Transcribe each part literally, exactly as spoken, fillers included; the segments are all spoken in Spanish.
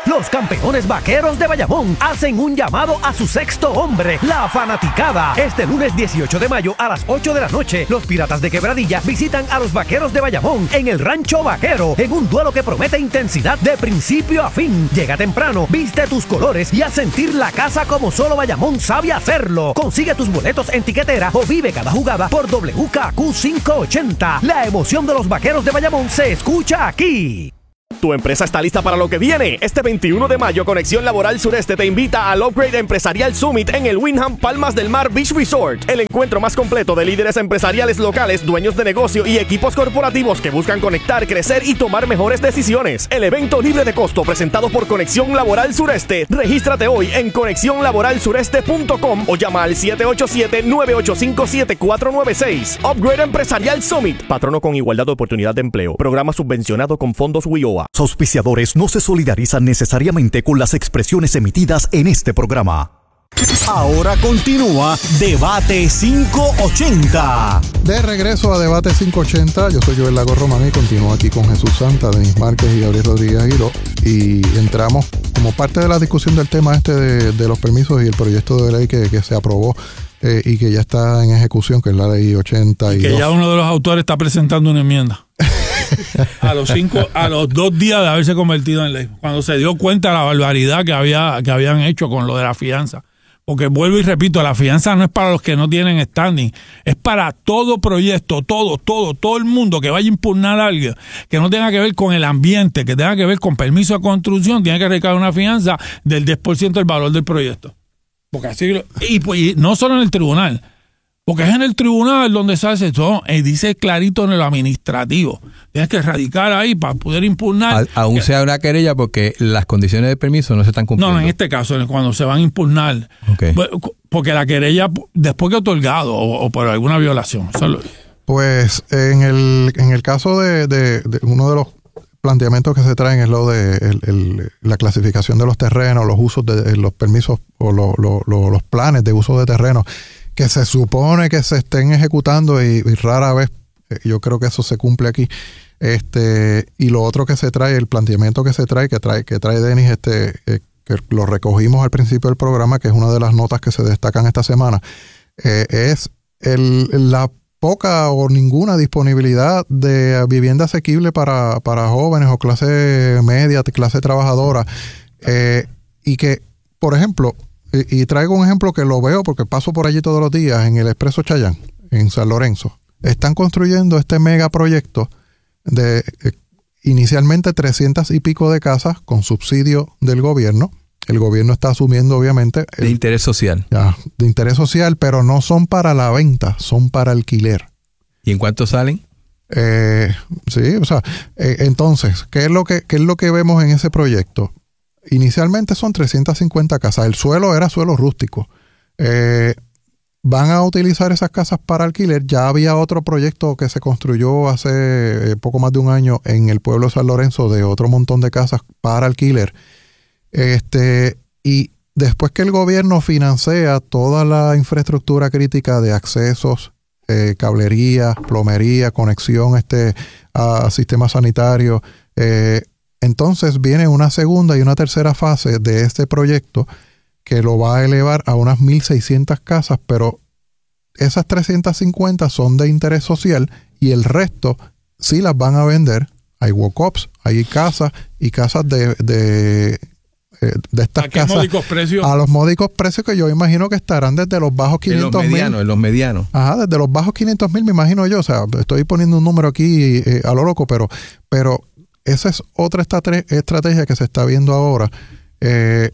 Los campeones vaqueros de Bayamón hacen un llamado a su sexto hombre, la fanaticada. Este lunes dieciocho de mayo a las ocho de la noche, los Piratas de Quebradilla visitan a los vaqueros de Bayamón en el Rancho Vaquero, en un duelo que promete intensidad de principio a fin. Llega temprano, viste tus colores y haz sentir la casa como solo Bayamón sabe hacerlo. Consigue tus boletos en tiquetera o vive cada jugada por W K Q quinientos ochenta. La emoción de los vaqueros de Bayamón se escucha aquí. Tu empresa está lista para lo que viene. Este veintiuno de mayo, Conexión Laboral Sureste te invita al Upgrade Empresarial Summit en el Wyndham Palmas del Mar Beach Resort. El encuentro más completo de líderes empresariales locales, dueños de negocio y equipos corporativos que buscan conectar, crecer y tomar mejores decisiones. El evento libre de costo presentado por Conexión Laboral Sureste. Regístrate hoy en conexión laboral sureste punto com o llama al siete ocho siete, nueve ocho cinco, siete cuatro nueve seis. Upgrade Empresarial Summit. Patrono con igualdad de oportunidad de empleo. Programa subvencionado con fondos W I O A. Los auspiciadores no se solidarizan necesariamente con las expresiones emitidas en este programa. Ahora continúa Debate quinientos ochenta. De regreso a Debate quinientos ochenta, yo soy Joel Lago Román y continúo aquí con Jesús Santa, Denis Márquez y Gabriel Rodríguez Aguiró. Y entramos como parte de la discusión del tema este de, de los permisos y el proyecto de ley que, que se aprobó eh, y que ya está en ejecución, que es la ley ochenta y dos. Y que ya uno de los autores está presentando una enmienda. a los cinco, a los dos días de haberse convertido en ley, cuando se dio cuenta de la barbaridad que había, que habían hecho con lo de la fianza. Porque vuelvo y repito, la fianza no es para los que no tienen standing, es para todo proyecto, todo, todo, todo el mundo que vaya a impugnar algo que no tenga que ver con el ambiente, que tenga que ver con permiso de construcción, tiene que recaer una fianza del diez por ciento del valor del proyecto. Porque así lo, y, pues, y no solo en el tribunal, porque es en el tribunal donde se hace esto, eh, dice clarito en el administrativo. Tienes que radicar ahí para poder impugnar. A, aún que, sea una querella porque las condiciones de permiso no se están cumpliendo. No, no, en este caso, cuando se van a impugnar. Okay. Porque la querella, después que otorgado o, o por alguna violación. Solo... Pues en el, en el caso de, de, de uno de los planteamientos que se traen es lo de el, el, la clasificación de los terrenos, los usos de los permisos o lo, lo, lo, los planes de uso de terrenos que se supone que se estén ejecutando y, y rara vez, yo creo que eso se cumple aquí. Este, y lo otro que se trae, el planteamiento que se trae, que trae, que trae Denis, este, eh, que lo recogimos al principio del programa, que es una de las notas que se destacan esta semana, eh, es el, la poca o ninguna disponibilidad de vivienda asequible para, para jóvenes o clase media, clase trabajadora, eh, y que, por ejemplo, Y, y traigo un ejemplo que lo veo porque paso por allí todos los días, en el Expreso Chayán, en San Lorenzo. Están construyendo este megaproyecto de eh, inicialmente trescientas y pico de casas con subsidio del gobierno. El gobierno está asumiendo, obviamente... El, de interés social. Ya, de interés social, pero no son para la venta, son para alquiler. ¿Y en cuánto salen? Eh, sí, o sea, eh, entonces, ¿qué es lo que, qué es lo que vemos en ese proyecto? Inicialmente son trescientas cincuenta casas. El suelo era suelo rústico. Eh, van a utilizar esas casas para alquiler. Ya había otro proyecto que se construyó hace eh, poco más de un año en el pueblo de San Lorenzo de otro montón de casas para alquiler. Este, y después que el gobierno financia toda la infraestructura crítica de accesos, eh, cablería, plomería, conexión este, a sistema sanitario, eh, entonces viene una segunda y una tercera fase de este proyecto que lo va a elevar a unas mil seiscientas casas, pero esas trescientas cincuenta son de interés social y el resto sí las van a vender. Hay walk-ups, hay casas y casas de, de, de estas ¿A qué casas módicos precios? A los módicos precios que yo imagino que estarán desde los bajos quinientos mil. En los medianos, en los medianos. Ajá, desde los bajos quinientos mil me imagino yo. O sea, estoy poniendo un número aquí eh, a lo loco, pero... pero esa es otra estrategia que se está viendo ahora. Eh,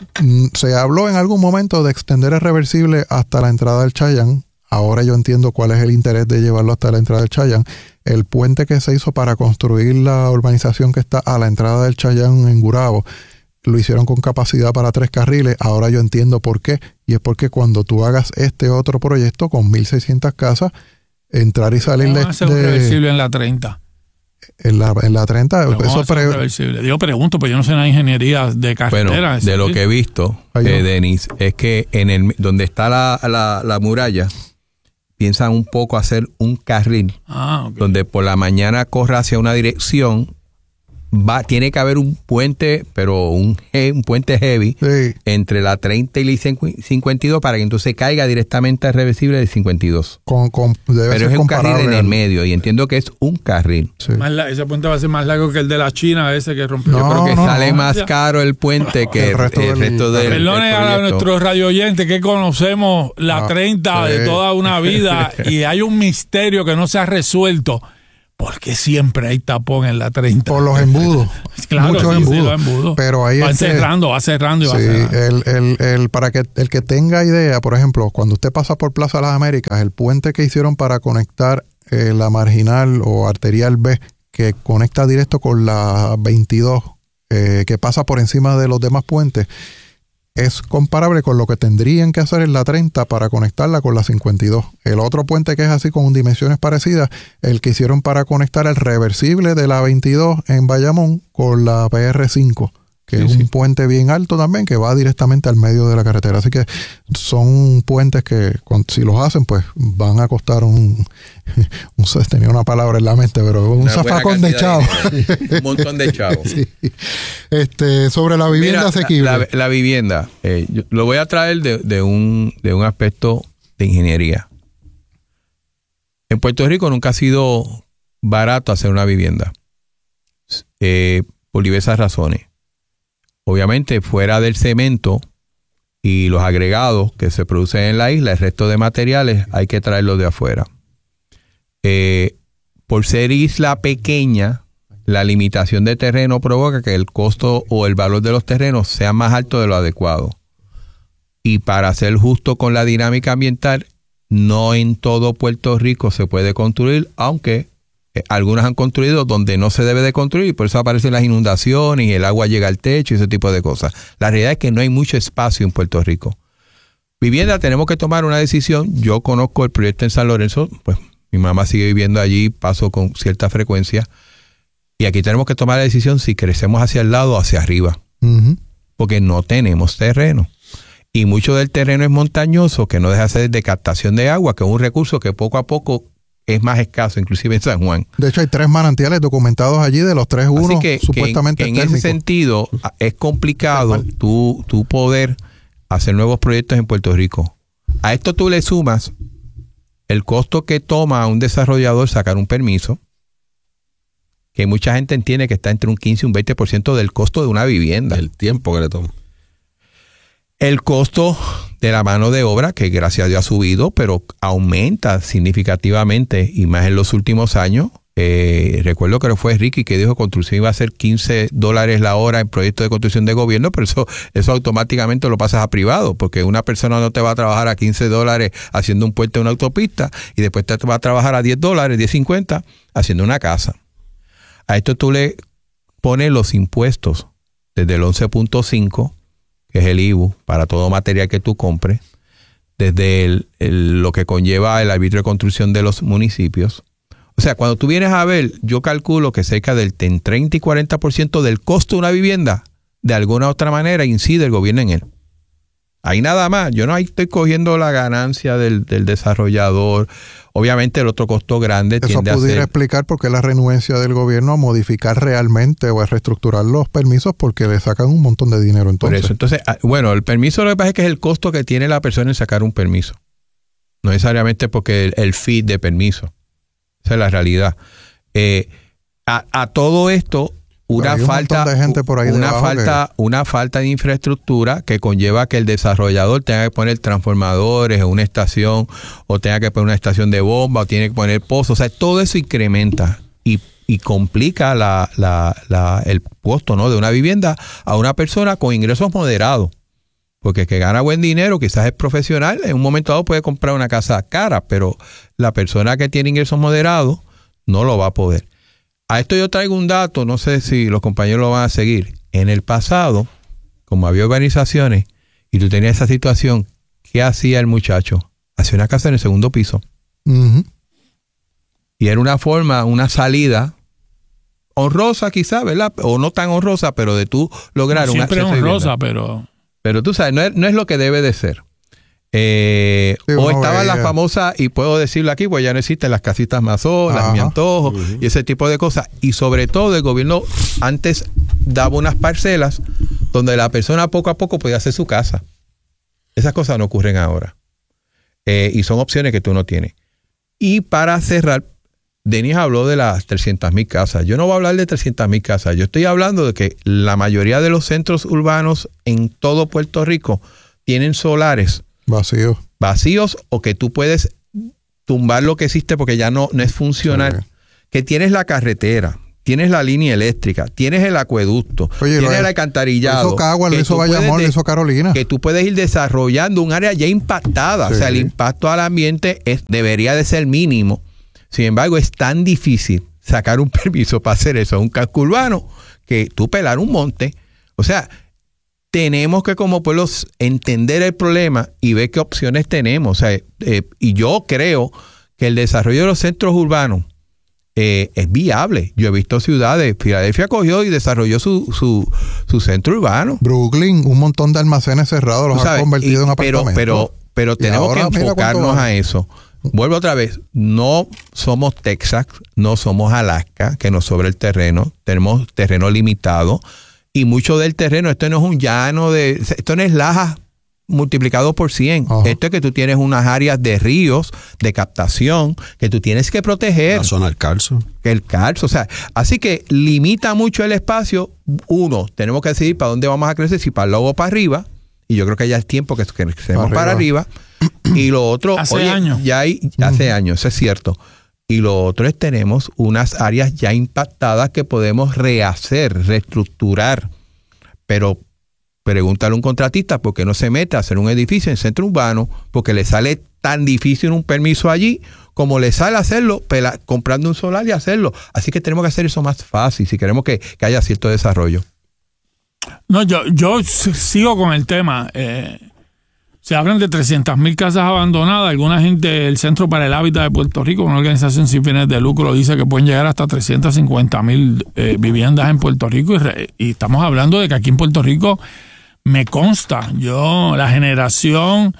se habló en algún momento de extender el reversible hasta la entrada del Chayán. Ahora yo entiendo cuál es el interés de llevarlo hasta la entrada del Chayán. El puente que se hizo para construir la urbanización que está a la entrada del Chayán en Gurabo, lo hicieron con capacidad para tres carriles. Ahora yo entiendo por qué. Y es porque cuando tú hagas este otro proyecto con mil seiscientas casas, entrar y salir de... Vamos a hacer un reversible en la treinta. En la, en la treinta, eso pre... reversible. Yo pregunto, pues yo no sé nada de ingeniería de carretera. Bueno, de lo que he visto, eh, Denis, es que en el donde está la, la, la muralla, piensan un poco hacer un carril ah, okay. donde por la mañana corra hacia una dirección va, tiene que haber un puente, pero un, un puente heavy sí. entre la treinta y la cincuenta y dos para que entonces caiga directamente al reversible del cincuenta y dos. Con, con, debe pero ser es un carril en el al... medio y entiendo que es un carril. Sí. Más la, ese puente va a ser más largo que el de la China, ese que rompió. No, Yo creo que no, sale no, más ya. caro el puente que el resto, el, el resto del Perdone a nuestros radio oyentes que conocemos la ah, treinta sí. de toda una vida y hay un misterio que no se ha resuelto. Porque siempre hay tapón en la treinta. Por los embudos. Claro, muchos sí, embudos. Sí, los embudos. Pero ahí va este, cerrando, va cerrando y sí, va cerrando. El, el, el, para que el que tenga idea, por ejemplo, cuando usted pasa por Plaza de las Américas, el puente que hicieron para conectar eh, la marginal o arterial B, que conecta directo con la veintidós, eh, que pasa por encima de los demás puentes, es comparable con lo que tendrían que hacer en la treinta para conectarla con la cincuenta y dos. El otro puente que es así con dimensiones parecidas, el que hicieron para conectar el reversible de la veintidós en Bayamón con la P R cinco, que sí, es un sí. puente bien alto también que va directamente al medio de la carretera. Así que son puentes que si los hacen pues van a costar un, un tenía una palabra en la mente, pero un una zafacón de chavos. Un montón de chavos. Sí. Este, sobre la vivienda Mira, asequible. La, la, la vivienda, eh, yo lo voy a traer de, de, un, de un aspecto de ingeniería. En Puerto Rico nunca ha sido barato hacer una vivienda, eh, por diversas razones. Obviamente, fuera del cemento y los agregados que se producen en la isla, el resto de materiales hay que traerlos de afuera. Eh, por ser isla pequeña, la limitación de terreno provoca que el costo o el valor de los terrenos sea más alto de lo adecuado. Y para ser justo con la dinámica ambiental, no en todo Puerto Rico se puede construir, aunque eh, algunas han construido donde no se debe de construir, y por eso aparecen las inundaciones y el agua llega al techo y ese tipo de cosas. La realidad es que no hay mucho espacio en Puerto Rico. Vivienda, tenemos que tomar una decisión. Yo conozco el proyecto en San Lorenzo, pues mi mamá sigue viviendo allí, paso con cierta frecuencia. Y aquí tenemos que tomar la decisión si crecemos hacia el lado o hacia arriba. Uh-huh. Porque no tenemos terreno. Y mucho del terreno es montañoso, que no deja de ser de captación de agua, que es un recurso que poco a poco es más escaso, inclusive en San Juan. De hecho, hay tres manantiales documentados allí, de los tres, uno que, supuestamente que en, que en ese sentido es complicado tú, tú poder hacer nuevos proyectos en Puerto Rico. A esto tú le sumas el costo que toma a un desarrollador sacar un permiso, que mucha gente entiende que está entre un quince y un veinte por ciento del costo de una vivienda. El tiempo que le toma. El costo de la mano de obra, que gracias a Dios ha subido, pero aumenta significativamente, y más en los últimos años. Eh, recuerdo que fue Ricky que dijo que construcción iba a ser quince dólares la hora en proyectos de construcción de gobierno, pero eso, eso automáticamente lo pasas a privado, porque una persona no te va a trabajar a quince dólares haciendo un puente en una autopista, y después te va a trabajar a diez dólares, diez cincuenta haciendo una casa. A esto tú le pones los impuestos desde el once punto cinco, que es el I B U, para todo material que tú compres, desde el, el, lo que conlleva el arbitrio de construcción de los municipios. O sea, cuando tú vienes a ver, yo calculo que cerca del treinta y cuarenta por ciento del costo de una vivienda, de alguna u otra manera, incide el gobierno en él. Ahí nada más. Yo no ahí estoy cogiendo la ganancia del, del desarrollador. Obviamente el otro costo grande Eso tiende a ser... pudiera explicar por qué la renuencia del gobierno a modificar realmente o a reestructurar los permisos, porque le sacan un montón de dinero entonces. Por eso, entonces, bueno, el permiso lo que pasa es que es el costo que tiene la persona en sacar un permiso. No necesariamente porque el, el fee de permiso. Esa es la realidad. Eh, a, a todo esto... Una un falta, de gente por ahí una, falta que... una falta de infraestructura que conlleva que el desarrollador tenga que poner transformadores en una estación, o tenga que poner una estación de bomba, o tiene que poner pozos. O sea, todo eso incrementa y, y complica la, la, la, el costo, ¿no?, de una vivienda a una persona con ingresos moderados. Porque el que gana buen dinero, quizás es profesional, en un momento dado puede comprar una casa cara, pero la persona que tiene ingresos moderados no lo va a poder. A esto yo traigo un dato, no sé si los compañeros lo van a seguir. En el pasado, como había organizaciones y tú tenías esa situación, ¿qué hacía el muchacho? Hacía una casa en el segundo piso. Uh-huh. Y era una forma, una salida honrosa quizás, ¿verdad? O no tan honrosa, pero de tú lograr no, una... Siempre honrosa, pero... Pero tú sabes, no es, no es lo que debe de ser. Eh, Sí, o uno estaban veía. las famosas, y puedo decirlo aquí, pues ya no existen las casitas Mazó, las Ajá. Mi Antojo y ese tipo de cosas. Y sobre todo el gobierno antes daba unas parcelas donde la persona poco a poco podía hacer su casa. Esas cosas no ocurren ahora. Eh, y son opciones que tú no tienes. Y para cerrar, Denis habló de las trescientas mil casas. Yo no voy a hablar de trescientas mil casas. Yo estoy hablando de que la mayoría de los centros urbanos en todo Puerto Rico tienen solares Vacío. vacíos o que tú puedes tumbar lo que existe porque ya no, no es funcional. Sí. Que tienes la carretera, tienes la línea eléctrica, tienes el acueducto, Oye, tienes lo- el alcantarillado. Lo hizo Cagua, lo que hizo tú puedes Bayamón, de- lo hizo Carolina. Que tú puedes ir desarrollando un área ya impactada. Sí. O sea, el impacto al ambiente es, debería de ser mínimo. Sin embargo, es tan difícil sacar un permiso para hacer eso. Es un casco urbano que tú pelar un monte. O sea, tenemos que como pueblos entender el problema y ver qué opciones tenemos. O sea, eh, y yo creo que el desarrollo de los centros urbanos eh, es viable. Yo he visto ciudades, Filadelfia cogió y desarrolló su, su, su centro urbano. Brooklyn, un montón de almacenes cerrados, los Tú ha sabes, convertido y- en pero, apartamentos. pero, pero Y tenemos ahora, que mira cuánto enfocarnos vale. a eso. Vuelvo otra vez, no somos Texas, no somos Alaska, que nos sobra el terreno, tenemos terreno limitado y mucho del terreno, esto no es un llano, de, esto no es Lajas multiplicado por cien. Ajá. Esto es que tú tienes unas áreas de ríos, de captación, que tú tienes que proteger. La zona del calzo. El calzo, o sea, así que limita mucho el espacio. Uno, tenemos que decidir para dónde vamos a crecer, si para el logo o para arriba, y yo creo que ya es tiempo que, que crecemos Para para arriba. Y lo otro, Hace oye, años. ya hay, hace años, eso es cierto. Y lo otro es tenemos unas áreas ya impactadas que podemos rehacer, reestructurar. Pero pregúntale a un contratista por qué no se mete a hacer un edificio en centro urbano, porque le sale tan difícil un permiso allí como le sale hacerlo pela, comprando un solar y hacerlo. Así que tenemos que hacer eso más fácil si queremos que, que haya cierto desarrollo. No, yo, yo s- sigo con el tema. Eh, se hablan de trescientas mil casas abandonadas. Alguna gente del Centro para el Hábitat de Puerto Rico, una organización sin fines de lucro, dice que pueden llegar hasta trescientas cincuenta mil eh, viviendas en Puerto Rico. Y, re- y estamos hablando de que aquí en Puerto Rico me consta, yo, la generación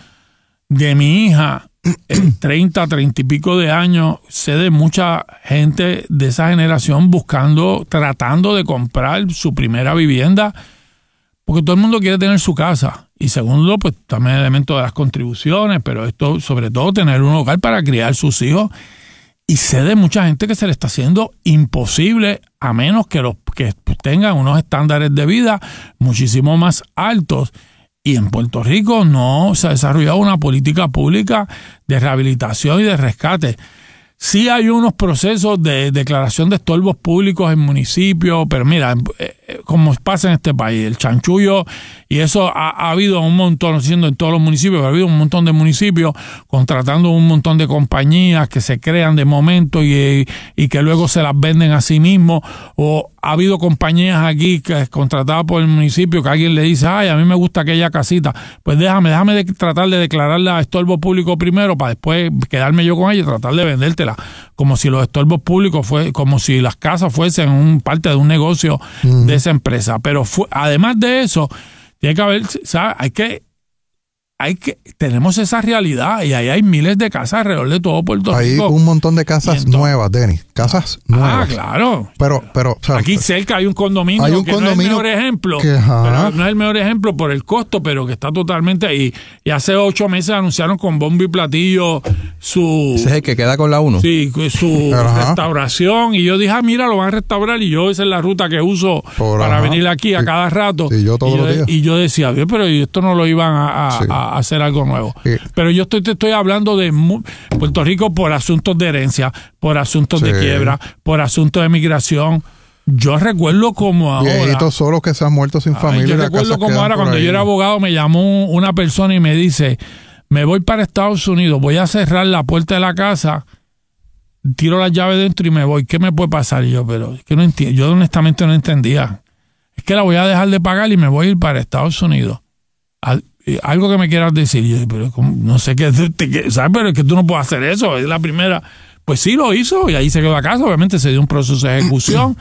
de mi hija, en treinta, treinta y pico de años, sé de mucha gente de esa generación buscando, tratando de comprar su primera vivienda, porque todo el mundo quiere tener su casa. Y segundo, pues también el elemento de las contribuciones, pero esto, sobre todo, tener un hogar para criar sus hijos. Y sé de mucha gente que se le está haciendo imposible, a menos que los que tengan unos estándares de vida muchísimo más altos. Y en Puerto Rico no se ha desarrollado una política pública de rehabilitación y de rescate. Sí hay unos procesos de declaración de estorbos públicos en municipios, pero mira, eh, como pasa en este país, el chanchullo, y eso ha, ha habido un montón, no siendo en todos los municipios, pero ha habido un montón de municipios contratando un montón de compañías que se crean de momento y, y que luego se las venden a sí mismos, o ha habido compañías aquí que contratadas por el municipio que alguien le dice, ay, a mí me gusta aquella casita, pues déjame, déjame de tratar de declararla estorbo público primero para después quedarme yo con ella y tratar de vendértela, como si los estorbos públicos fue, como si las casas fuesen un parte de un negocio uh-huh. de esa empresa. Pero fue, además de eso, tiene que haber, ¿sabes? Hay que Hay que, tenemos esa realidad y ahí hay miles de casas alrededor de todo Puerto hay Rico. Hay un montón de casas entonces, nuevas, Denis. Casas ah, nuevas. Ah, claro. Pero, pero, o sea, aquí cerca hay un condominio hay un que condominio no es el mejor ejemplo. Que, pero no es el mejor ejemplo por el costo, pero que está totalmente ahí. Y hace ocho meses anunciaron con bombo y platillo su... Ese es el que queda con la uno. Sí, su ajá. restauración. Y yo dije, ah, mira, lo van a restaurar. Y yo, esa es la ruta que uso Por, para ajá. venir aquí a sí. cada rato. Sí, yo todos y, yo, los días. y yo decía, pero esto no lo iban a, a, sí. a hacer algo nuevo. Sí. Pero yo estoy, te estoy hablando de mu- Puerto Rico por asuntos de herencia, por asuntos sí. de quiebra, por asuntos de migración. Yo recuerdo como ahora. Viejitos solos que se han muerto sin Ay, familia. yo recuerdo como ahora, cuando ahí. yo era abogado, me llamó una persona y me dice: me voy para Estados Unidos, voy a cerrar la puerta de la casa, tiro la llave dentro y me voy. ¿Qué me puede pasar? Y yo, pero es que no entiendo. Yo honestamente no entendía. Es que la voy a dejar de pagar y me voy a ir para Estados Unidos. Al, algo que me quieras decir, yo, pero no sé qué, te, ¿sabes? Pero es que tú no puedes hacer eso, es la primera. Pues sí lo hizo y ahí se quedó la casa, obviamente se dio un proceso de ejecución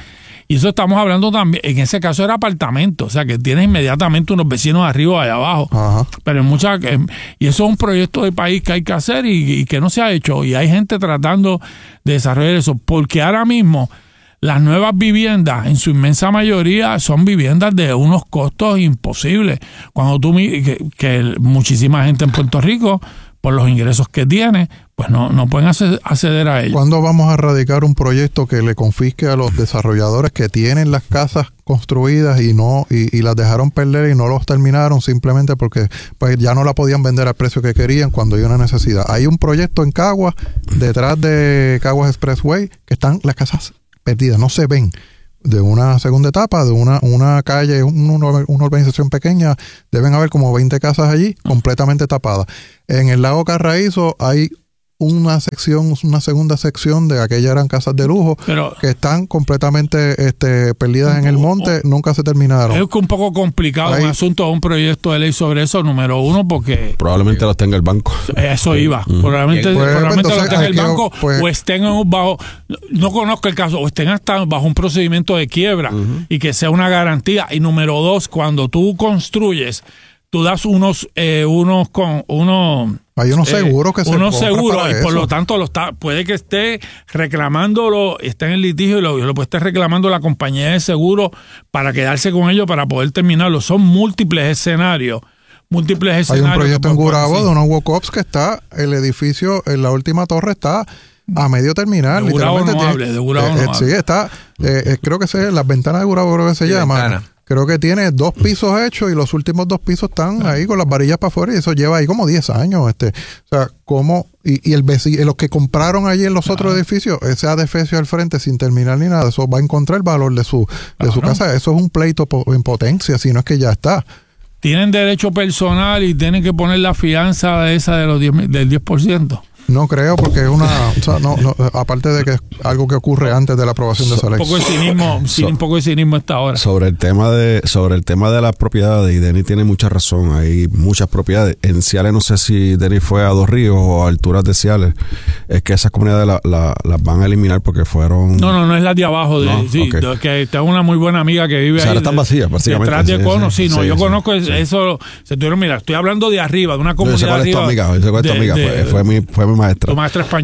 Y eso estamos hablando también, en ese caso era apartamento, o sea que tienes inmediatamente unos vecinos arriba o allá abajo. Ajá. Pero en muchas, y eso es un proyecto de país que hay que hacer y, y que no se ha hecho. Y hay gente tratando de desarrollar eso, porque ahora mismo las nuevas viviendas, en su inmensa mayoría, son viviendas de unos costos imposibles. Cuando tú que, que muchísima gente en Puerto Rico, por los ingresos que tiene, pues no, no pueden acceder a ellos. ¿Cuándo vamos a radicar un proyecto que le confisque a los desarrolladores que tienen las casas construidas y no y, y las dejaron perder y no los terminaron simplemente porque pues ya no la podían vender al precio que querían cuando hay una necesidad? Hay un proyecto en Caguas, detrás de Caguas Expressway, que están las casas perdidas, no se ven. De una segunda etapa, de una, una calle, una, una urbanización pequeña, deben haber como veinte casas allí completamente tapadas. En el lago Carraízo hay una sección, una segunda sección de aquellas eran casas de lujo, pero que están completamente este, perdidas en el monte, nunca se terminaron. Es un poco complicado Ahí, un asunto, un proyecto de ley sobre eso, número uno, porque probablemente los tenga el banco. Eso iba, uh-huh. probablemente, pues, probablemente pues, entonces, lo tenga el banco pues, o estén en bajo, no conozco el caso, o estén hasta bajo un procedimiento de quiebra uh-huh. y que sea una garantía. Y número dos, cuando tú construyes, tú das unos, eh, unos con unos hay unos seguros que eh, se unos seguros y eso. Por lo tanto lo está, puede que esté reclamándolo, esté en el litigio y lo, lo puede estar reclamando la compañía de seguro para quedarse con ellos para poder terminarlo. Son múltiples escenarios. Múltiples escenarios. Hay un proyecto en Gurabo de unos walk-ups que está, el edificio, en la última torre está a medio terminar. De Gurabo no hable, de Gurabo eh, no eh, hable. Sí, está, eh, creo que se, las ventanas de Gurabo creo que se sí, llama. Ventana. Creo que tiene dos pisos hechos y los últimos dos pisos están ahí con las varillas para afuera y eso lleva ahí como diez años. Este, o sea, como y, y el vecino, los que compraron allí en los Ajá. otros edificios, ese adefesio al frente sin terminar ni nada, eso va a encontrar el valor de su de Ajá. su casa. Eso es un pleito en potencia, si no es que ya está. Tienen derecho personal y tienen que poner la fianza de esa de los diez, del diez por ciento. No creo, porque es una, o sea, no, no, aparte de que es algo que ocurre antes de la aprobación de esa ley. Un poco de cinismo, so, un poco de cinismo esta hora. Sobre el tema de, sobre el tema de las propiedades, y Denis tiene mucha razón, hay muchas propiedades. En Ciales, no sé si Denis fue a Dos Ríos o a alturas de Ciales, es que esas comunidades las la, la van a eliminar porque fueron. No, no, no es la de abajo, de, no, sí, okay. de, que tengo una muy buena amiga que vive o sea, ahí. Están vacías, básicamente. Detrás de sí, Cono, sí, sí, no, sí, yo sí, conozco sí. eso. Se tuvieron, mira, estoy hablando de arriba, de una comunidad. No, yo sé cuál es tu amiga, yo sé cuál es tu amiga, fue, fue, mi, fue mi maestra. Tu maestra española.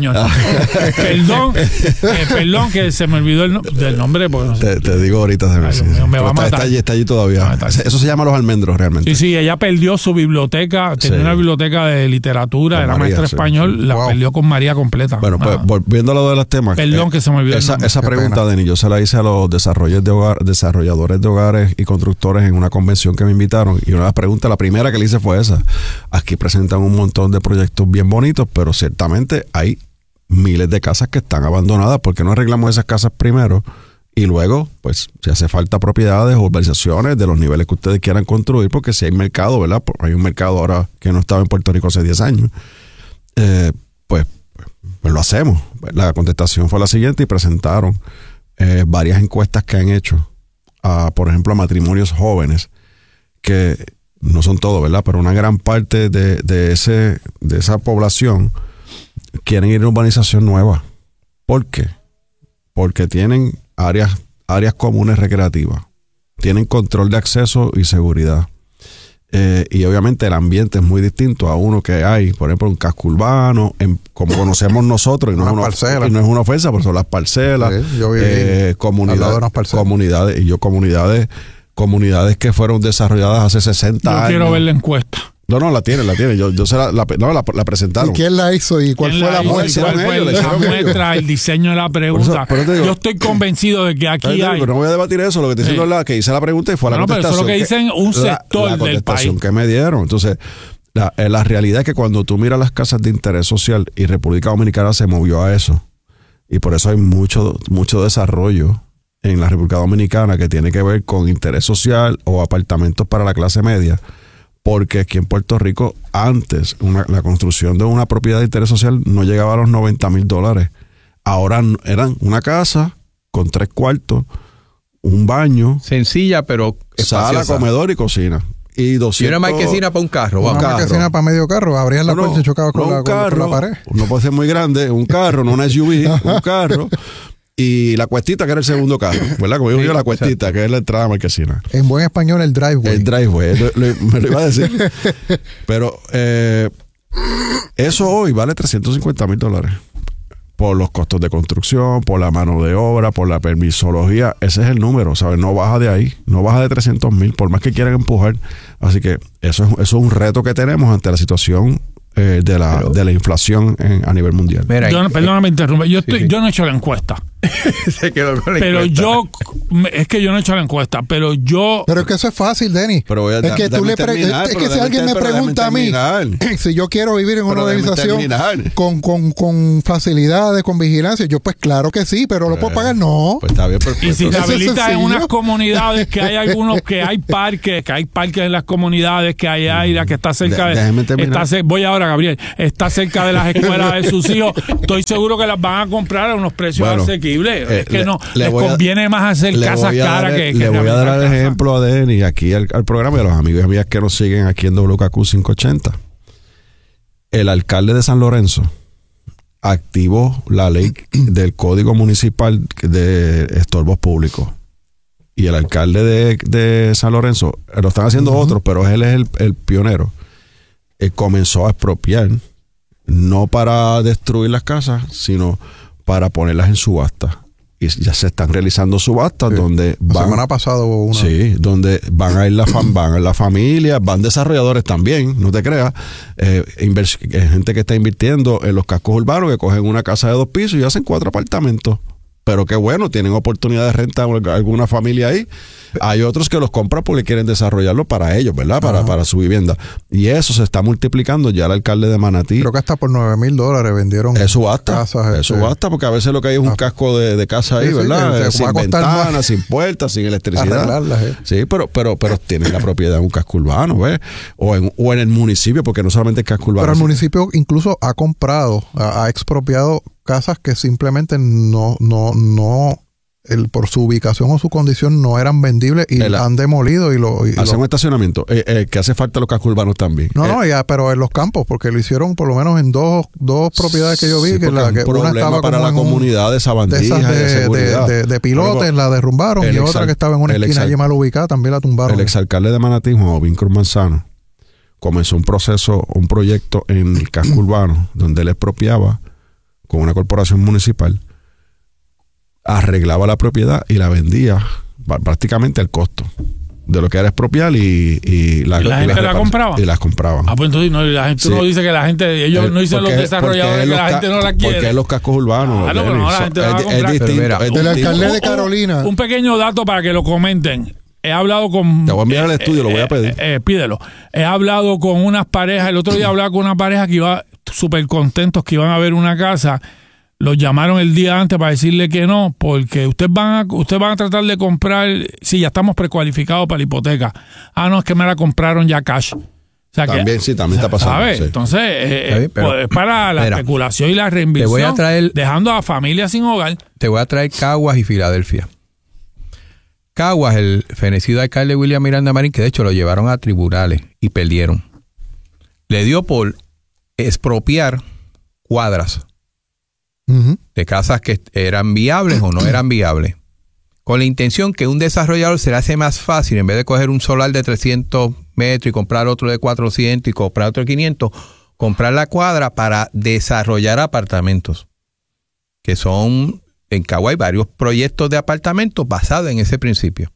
perdón, eh, perdón que se me olvidó el no, del nombre. Porque no sé. te, te digo ahorita. Se me, Ay, sí, mío, me va a está, matar. Está allí, está allí todavía. Eso se llama Los Almendros realmente. Sí, sí, ella perdió su biblioteca. Tenía sí. una biblioteca de literatura, con era María, maestra sí, español, sí. la wow. perdió con María completa. Bueno, pues volviendo a lo de los temas. Perdón eh, que se me olvidó. Esa, esa pregunta, Denis, yo se la hice a los desarrolladores de, hogar, desarrolladores de hogares y constructores en una convención que me invitaron. Y una de las preguntas, la primera que le hice fue esa. Aquí presentan un montón de proyectos bien bonitos, pero ciertamente hay miles de casas que están abandonadas. ¿Por qué no arreglamos esas casas primero? Y luego, pues, si hace falta propiedades o urbanizaciones de los niveles que ustedes quieran construir, porque si hay mercado, ¿verdad? Hay un mercado ahora que no estaba en Puerto Rico hace diez años. Eh, pues, pues, pues lo hacemos. La contestación fue la siguiente y presentaron eh, varias encuestas que han hecho, a, por ejemplo, a matrimonios jóvenes, que no son todos, ¿verdad? Pero una gran parte de, de, ese, de esa población quieren ir a urbanización nueva. ¿Por qué? Porque tienen áreas, áreas comunes recreativas, tienen control de acceso y seguridad. Eh, y obviamente el ambiente es muy distinto a uno que hay, por ejemplo, en casco urbano, en, como conocemos nosotros, y no, es una, y no es una ofensa, pero son las parcelas, sí, yo vi eh, comunidades, comunidades, y yo comunidades, comunidades que fueron desarrolladas hace sesenta yo años. Quiero ver la encuesta. No, no, la tiene, la tiene. Yo, yo se la, la, no, la, la presentaron. ¿Y quién la hizo? ¿Y cuál fue la, la muestra? ¿Cuál fue ellos, la muestra, el diseño de la pregunta? Eso, digo, yo estoy convencido de que aquí hay... Pero no voy a debatir eso. Lo que te estoy diciendo es la que hice la pregunta y fue no, la contestación. No, pero eso es lo que dicen un sector la, la del país. que me dieron. Entonces, la, la realidad es que cuando tú miras las casas de interés social, y República Dominicana se movió a eso, y por eso hay mucho, mucho desarrollo en la República Dominicana que tiene que ver con interés social o apartamentos para la clase media. Porque aquí en Puerto Rico, antes, una, la construcción de una propiedad de interés social no llegaba a los noventa mil dólares. Ahora eran una casa con tres cuartos, un baño. Sencilla, pero sala, comedor y cocina. Y doscientos... Y una marquesina para un carro. Una un marquesina carro. para medio carro. Abrían la no, puerta y chocaban con, no la, carro, con la pared. No puede ser muy grande. Un carro, no una S U V, un carro. y la cuestita, que era el segundo carro, ¿verdad? Como digo yo, la cuestita, que es la entrada a Marquesina. En buen español, el driveway. El driveway, lo, lo, me lo iba a decir. Pero eh, eso hoy vale trescientos cincuenta mil dólares. Por los costos de construcción, por la mano de obra, por la permisología. Ese es el número, ¿sabes? No baja de ahí, no baja de trescientos mil, por más que quieran empujar. Así que eso es, eso es un reto que tenemos ante la situación eh, de, la, de la inflación en, a nivel mundial. Mira, yo, perdóname, interrumpe. Yo, estoy, sí, sí. yo no he hecho la encuesta. Se quedó con la pero encuesta. yo, es que yo no he hecho la encuesta, pero yo... Pero es que eso es fácil, Denny. Pero voy a, es que, tú le terminar, es que si alguien me pregunta a mí, si yo quiero vivir en una organización con, con, con facilidades, con vigilancia, yo pues claro que sí, pero lo puedo pagar, no. Pues está bien, perfecto. Y si te Eso es habilitas en sencillo. unas comunidades que hay algunos, que hay parques, que hay parques en las comunidades, que hay aire, que está cerca De- de... déjeme terminar. Está, cer- voy ahora, Gabriel. Está cerca de las escuelas de sus hijos. Estoy seguro que las van a comprar a unos precios Bueno, asequibles. eh, es que le- no, le les voy a- conviene más hacer Le casas voy a dar caras el- que, que Le voy a dar rehabilitar el casas. ejemplo a Denny aquí al, al programa y a los amigos y amigas que nos siguen aquí en W K Q quinientos ochenta. El alcalde de San Lorenzo activó la ley del Código Municipal de Estorbos Públicos. Y el alcalde de, de San Lorenzo, eh, lo están haciendo uh-huh. otros, pero él es el, el pionero. Él comenzó a expropiar, no para destruir las casas, sino para ponerlas en subasta. Y ya se están realizando subastas sí. donde la van, semana pasada hubo una. Sí, donde van a ir la fam, van a la familia, van desarrolladores también, no te creas, eh, invers, gente que está invirtiendo en los cascos urbanos que cogen una casa de dos pisos y hacen cuatro apartamentos. Pero qué bueno, tienen oportunidad de renta alguna familia ahí. Hay otros que los compran porque quieren desarrollarlo para ellos, ¿verdad? Para, para su vivienda. Y eso se está multiplicando. Ya el alcalde de Manatí... Creo que hasta por nueve mil dólares vendieron eso basta, casas. Eso este, basta, porque a veces lo que hay es un ah, casco de, de casa ahí, sí, ¿verdad? Sí, sin ventanas, más. sin puertas, sin electricidad. Eh. Sí, pero, pero, pero tienen la propiedad de un casco urbano, ¿ves? O en, o en el municipio, porque no solamente el casco urbano. Pero el municipio incluso ha comprado, ha, ha expropiado casas que simplemente no, no, no, el, por su ubicación o su condición no eran vendibles y el, han demolido y lo... Y hacen lo, un estacionamiento, eh, eh, que hace falta los cascos urbanos también. No, eh, no, ya, pero en los campos, porque lo hicieron por lo menos en dos, dos propiedades que yo vi, sí, que, la, que una estaba para como la comunidad de Sabandijas de, de, de, seguridad. de, de, de pilotes, pero, la derrumbaron y exal, otra que estaba en una esquina exal, allí mal ubicada, también la tumbaron. El exalcalde de Manatí, Juan Obín Cruz Manzano, comenzó un proceso, un proyecto en el casco urbano, donde él expropiaba con una corporación municipal, arreglaba la propiedad y la vendía prácticamente al costo de lo que era expropiar y, y la, ¿Y la y gente la compraba y las compraban. Ah, pues entonces no, la gente sí. no dice que la gente, ellos el, no dicen los desarrolladores que la gente no la quiere. Porque es los cascos urbanos. Ah, no, pero no, la gente es, va a comprar. Es distinto, mira, es del distinto. alcalde de Carolina. Un, un pequeño dato para que lo comenten. He hablado con... Te voy a enviar el estudio, eh, lo voy a pedir. Eh, eh, pídelo. He hablado con unas parejas. El otro día hablaba con una pareja que iba súper contentos que iban a ver una casa. Los llamaron el día antes para decirle que no, porque ustedes van a, ustedes van a tratar de comprar... Sí, ya estamos precualificados para la hipoteca. Ah, no, es que me la compraron ya cash. O sea también, que, sí, también está pasando. ¿sabes? Sí. Entonces, eh, sí, pero, pues, para la mira, especulación y la reinversión, te voy a traer, dejando a familias sin hogar. Te voy a traer Caguas y Filadelfia. Caguas, el fenecido alcalde William Miranda Marín, que de hecho lo llevaron a tribunales y perdieron, le dio por expropiar cuadras uh-huh. de casas que eran viables o no eran viables, con la intención que un desarrollador se le hace más fácil, en vez de coger un solar de trescientos metros y comprar otro de cuatrocientos y comprar otro de quinientos, comprar la cuadra para desarrollar apartamentos, que son... En Caguas hay varios proyectos de apartamentos basados en ese principio.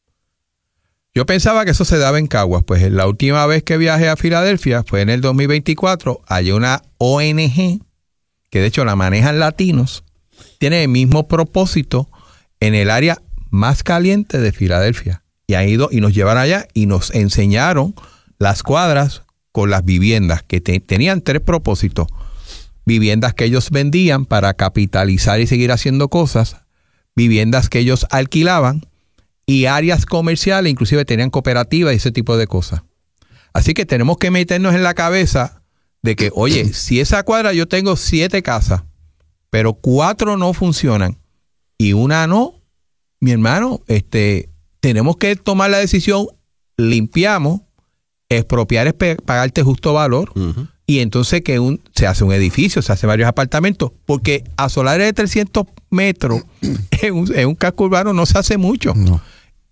Yo pensaba que eso se daba en Caguas, pues la última vez que viajé a Filadelfia fue en el dos mil veinticuatro. Hay una O N G, que de hecho la manejan latinos, tiene el mismo propósito en el área más caliente de Filadelfia. Y han ido y nos llevaron allá y nos enseñaron las cuadras con las viviendas que te, tenían tres propósitos. Viviendas que ellos vendían para capitalizar y seguir haciendo cosas, viviendas que ellos alquilaban y áreas comerciales, inclusive tenían cooperativas y ese tipo de cosas. Así que tenemos que meternos en la cabeza de que, oye, si esa cuadra yo tengo siete casas, pero cuatro no funcionan y una no, mi hermano, este, tenemos que tomar la decisión, limpiamos, expropiar es pagarte justo valor. Uh-huh. Y entonces que un, se hace un edificio, se hace varios apartamentos, porque a solares de trescientos metros en un, en un casco urbano no se hace mucho. No.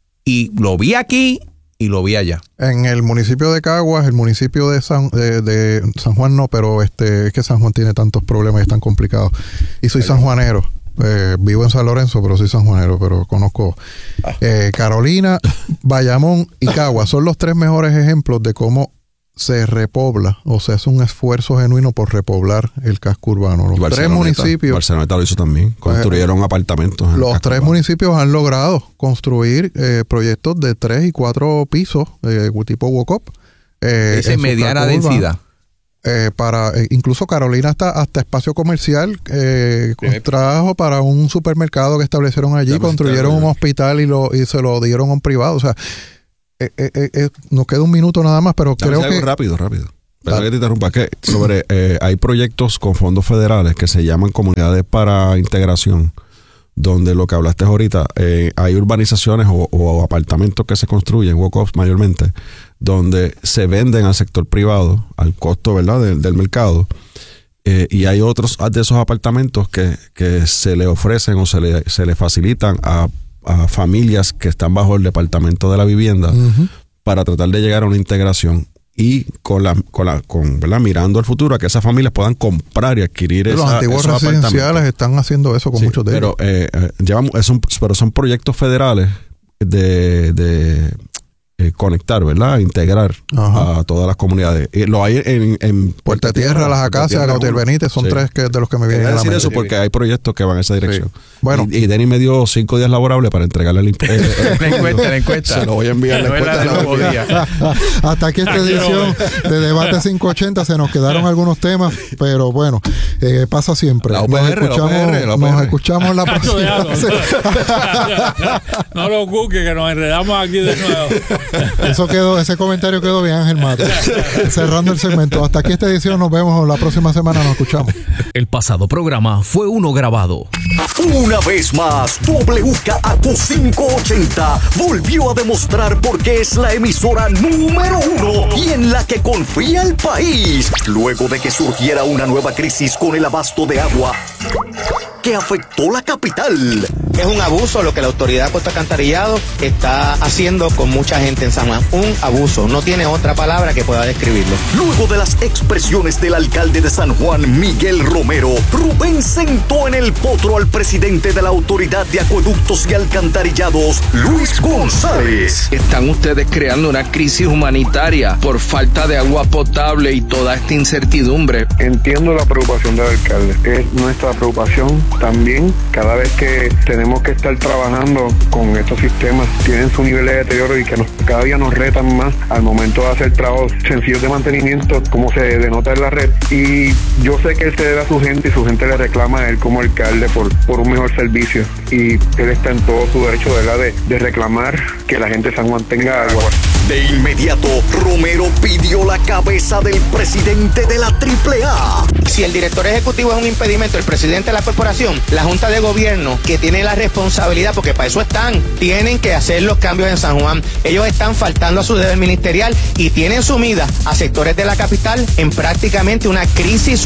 Y lo vi aquí y lo vi allá. En el municipio de Caguas, el municipio de San, de, de San Juan no, pero este es que San Juan tiene tantos problemas y es tan complicado. Y soy sanjuanero. Eh, vivo en San Lorenzo, pero soy sanjuanero, pero conozco eh, Carolina, Bayamón y Caguas. Son los tres mejores ejemplos de cómo se repobla o se hace un esfuerzo genuino por repoblar el casco urbano. Los tres municipios. Barceloneta lo hizo también. Construyeron pues, apartamentos. En los tres urbano. municipios han logrado construir eh, proyectos de tres y cuatro pisos, eh, tipo walk-up. Eh, Ese mediana densidad. Eh, para eh, incluso Carolina hasta hasta espacio comercial eh, trabajo para un supermercado que establecieron allí, ya construyeron un hospital y lo y se lo dieron a un privado. O sea, eh, eh, eh, nos queda un minuto nada más, pero Dame creo que rápido, rápido. Perdón que te interrumpa, que sobre eh, hay proyectos con fondos federales que se llaman comunidades para integración, donde lo que hablaste ahorita, eh, hay urbanizaciones o, o apartamentos que se construyen, walk-ups mayormente, donde se venden al sector privado, al costo, ¿verdad?, del, del mercado. Eh, y hay otros de esos apartamentos que, que se le ofrecen o se le, se le facilitan a, a familias que están bajo el departamento de la vivienda uh-huh. para tratar de llegar a una integración. Y con la, con la, con, ¿verdad?, mirando al futuro a que esas familias puedan comprar y adquirir los esa, antiguos residenciales están haciendo eso con sí, muchos de pero, ellos. Eh, eh, llevamos, es un, pero son proyectos federales de, de eh, conectar, ¿verdad? Integrar Ajá. a todas las comunidades. Y lo hay en, en Puerta Tierra, Las Acacias, Gautier Benítez, son sí. tres que de los que me vienen a la decir mente. eso porque hay proyectos que van en esa dirección. Sí. Bueno, y, y Denny me dio cinco días laborables para entregarle el, el, el, la encuesta, la encuesta. Se lo voy a enviar la encuesta. La encuesta Hasta aquí esta edición de Debate quinientos ochenta. Se nos quedaron algunos temas, pero bueno, eh, pasa siempre. La O P R, nos escuchamos, la O P R, la O P R. Nos escuchamos la próxima. No lo cuque, que nos enredamos aquí de nuevo. Eso quedó, ese comentario quedó bien, Ángel Mato. Cerrando el segmento. Hasta aquí esta edición. Nos vemos la próxima semana. Nos escuchamos. El pasado programa fue uno grabado. Una vez más, W K A Q quinientos ochenta volvió a demostrar por qué es la emisora número uno y en la que confía el país. Luego de que surgiera una nueva crisis con el abasto de agua que afectó la capital. Es un abuso lo que la autoridad de Puerto Alcantarillado está haciendo con mucha gente en San Juan. Un abuso, no tiene otra palabra que pueda describirlo. Luego de las expresiones del alcalde de San Juan, Miguel Romero, Rubén sentó en el potro al presidente de la Autoridad de Acueductos y Alcantarillados, Luis González. Están ustedes creando una crisis humanitaria por falta de agua potable y toda esta incertidumbre. Entiendo la preocupación del alcalde. Es nuestra preocupación también. Cada vez que tenemos que estar trabajando con estos sistemas, tienen su nivel de deterioro y que nos, cada día nos retan más al momento de hacer trabajos sencillos de mantenimiento, como se denota en la red. Y yo sé que él se debe a su gente y su gente le reclama a él como alcalde por, por un mejor servicio. Y él está en todo su derecho, ¿verdad?, de, de reclamar que la gente de San Juan tenga agua. De inmediato, Romero pidió la cabeza del presidente de la triple A. Si el director ejecutivo es un impedimento, el presidente de la corporación, la Junta de Gobierno, que tiene la responsabilidad, porque para eso están, tienen que hacer los cambios en San Juan. Ellos están faltando a su deber ministerial y tienen sumida a sectores de la capital en prácticamente una crisis